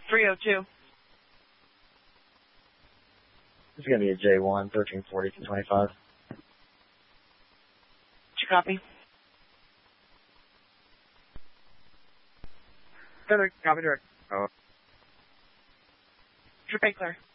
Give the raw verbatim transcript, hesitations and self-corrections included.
three oh two. This is going to be a J one, thirteen forty to twenty-five. Did you copy? Center, copy direct. Oh. Trip A clear.